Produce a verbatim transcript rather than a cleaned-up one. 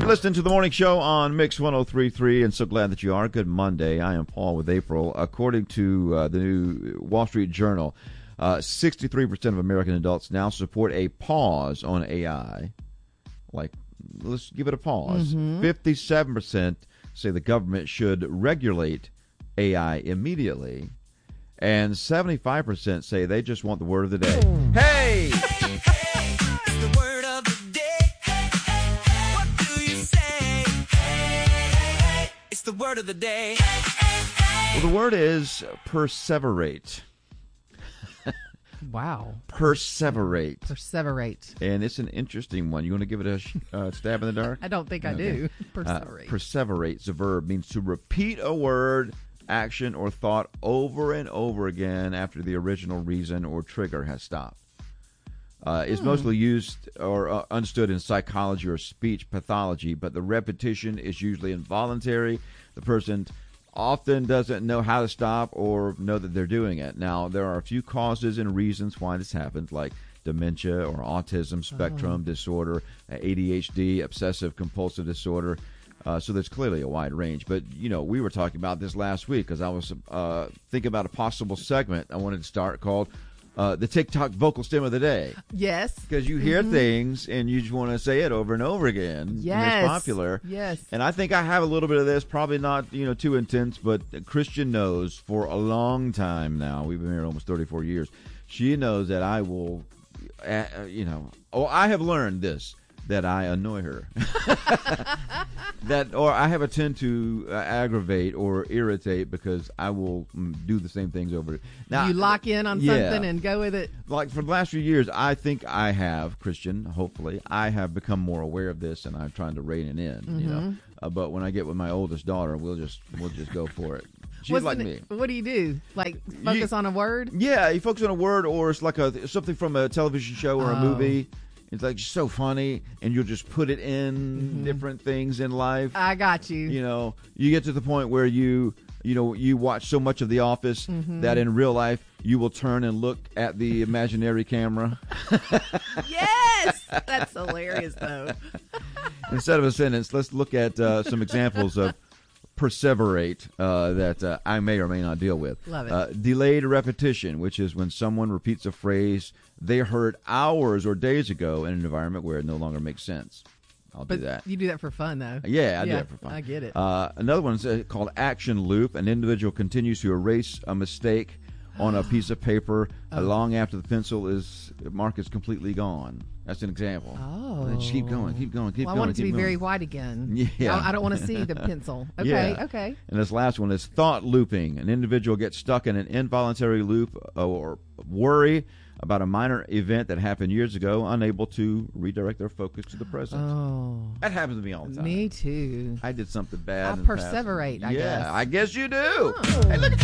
listening to the morning show on Mix one oh three point three, and so glad that you are. Good Monday. I am Paul with April. According to uh, the new Wall Street Journal, uh, sixty-three percent of American adults now support a pause on A I. Like, let's give it a pause. Mm-hmm. fifty-seven percent say the government should regulate A I immediately. And seventy-five percent say they just want the word of the day. Hey! The word of the day. What do you say? It's the word of the day. Well, the word is perseverate. Wow. Perseverate. Perseverate. And it's an interesting one. You want to give it a uh, stab in the dark? I don't think I Okay. do. Perseverate. Uh, perseverate is a verb, means to repeat a word, action, or thought over and over again after the original reason or trigger has stopped. Uh, it's hmm. mostly used or uh, understood in psychology or speech pathology, but the repetition is usually involuntary. The person often doesn't know how to stop or know that they're doing it. Now, there are a few causes and reasons why this happens, like dementia or autism spectrum oh. disorder, A D H D, obsessive compulsive disorder. Uh, so there's clearly a wide range. But, you know, we were talking about this last week because I was uh, thinking about a possible segment I wanted to start called uh, the TikTok vocal stem of the day. Yes. Because you hear mm-hmm. things and you just want to say it over and over again. Yes. And it's popular. Yes. And I think I have a little bit of this, probably not, you know, too intense, but Christian knows for a long time now, we've been here almost thirty-four years, she knows that I will, uh, you know, oh, I have learned this, that I annoy her. That, or I have a tend to uh, aggravate or irritate because I will mm, do the same things over. Now you lock in on yeah, something and go with it. Like for the last few years, I think I have, Christian, hopefully, I have become more aware of this, and I'm trying to rein it in. Mm-hmm. You know, uh, but when I get with my oldest daughter, we'll just we'll just go for it. She's What's like the, me. What do you do? Like focus you, on a word? Yeah, you focus on a word, or it's like a something from a television show or oh. a movie. It's like so funny, and you'll just put it in mm-hmm. different things in life. I got you. You know, you get to the point where you, you know, you watch so much of The Office mm-hmm. that in real life you will turn and look at the imaginary camera. Yes, that's hilarious, though. Instead of a sentence, let's look at uh, some examples of perseverate uh, that uh, I may or may not deal with. Love it. Uh, delayed repetition, which is when someone repeats a phrase they heard hours or days ago in an environment where it no longer makes sense. I'll but do that. You do that for fun, though. Yeah, I yeah, do that for fun. I get it. Uh, another one is uh, called action loop. An individual continues to erase a mistake on a piece of paper oh. long after the pencil is mark is completely gone. That's an example. Oh. And just keep going, keep going, keep well, going. I want it to be going. very white again. Yeah. I, I don't want to see the pencil. Okay, yeah. okay. And this last one is thought looping. An individual gets stuck in an involuntary loop or worry about a minor event that happened years ago, unable to redirect their focus to the present. Oh. That happens to me all the time. Me too. I did something bad. I in perseverate, the I yeah, guess. I guess you do. Oh. Hey, look at